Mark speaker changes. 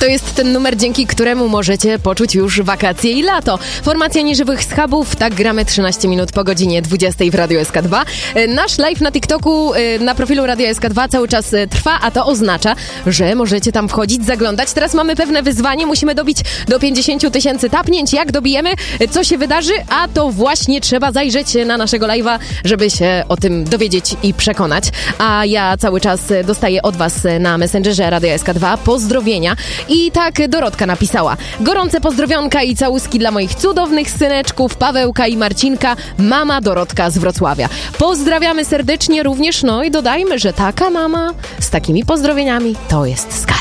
Speaker 1: To jest ten numer, dzięki któremu możecie poczuć już wakacje i lato. Formacja Nieżywych Schabów, tak gramy 13 minut po godzinie 20 w Radio SK2. Nasz live na TikToku, na profilu Radio SK2 cały czas trwa, a to oznacza, że możecie tam wchodzić, zaglądać. Teraz mamy pewne wyzwanie, musimy dobić do 50 000 tapnięć. Jak dobijemy, co się wydarzy? A to właśnie trzeba zajrzeć na naszego live'a, żeby się o tym dowiedzieć i przekonać. A ja cały czas dostaję od was na Messengerze Radio SK2 pozdrowienia. I tak Dorotka napisała: gorące pozdrowionka i całuski dla moich cudownych syneczków Pawełka i Marcinka, mama Dorotka z Wrocławia. Pozdrawiamy serdecznie również, no i dodajmy, że taka mama z takimi pozdrowieniami to jest skarb.